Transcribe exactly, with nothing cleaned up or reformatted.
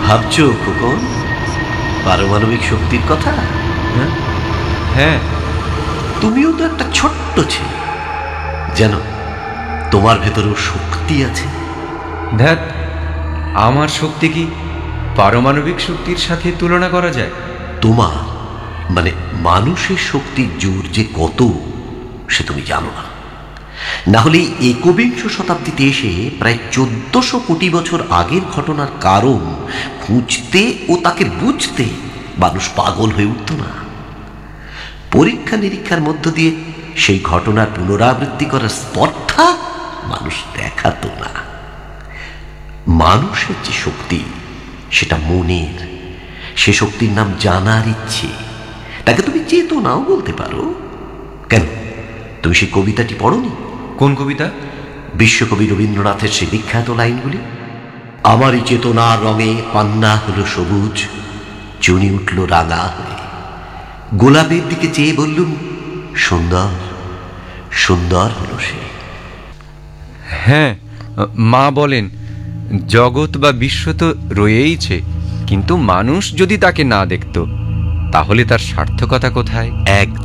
ভাবছো খোকন পারমাণবিক শক্তির কথা? হ্যাঁ হ্যাঁ তুমিও তো একটা ছোট্ট ছেলে, জানো তোমার ভেতরেও শক্তি আছে। ধ্যাত, আমার শক্তি কি পারমাণবিক শক্তির সাথে তুলনা করা যায়? তোমার মানে মানুষের শক্তির জোর যে কত সে তুমি জানো না। না হলে একবিংশ শতাব্দীতে এসে প্রায় চোদ্দশো কোটি বছর আগের ঘটনার কারণ খুঁজতে ও তাকে বুঝতে মানুষ পাগল হয়ে উঠত না। পরীক্ষা নিরীক্ষার মধ্য দিয়ে সেই ঘটনার পুনরাবৃত্তি করার স্পর্ধা মানুষ দেখাতো না। মানুষের যে শক্তি সেটা মনের, সে শক্তির নাম জানার ইচ্ছে। তাকে তুমি চেতনাও বলতে পারো। কেন, তুমি সেই কবিতাটি পড়োনি? কোন কবিতা? বিশ্বকবি রবীন্দ্রনাথের সে বিখ্যাত লাইনগুলি, আমারই চেতনার রঙে পান্না হলো সবুজ, চুনি উঠল রাঙা হয়ে, গোলাপের দিকে চেয়ে বললুম সুন্দর সুন্দর হলো সে। হ্যাঁ, মা বলেন জগৎ বা বিশ্ব তো রয়েইছে, কিন্তু মানুষ যদি তাকে না দেখত তাহলে তার সার্থকতা কোথায়? এক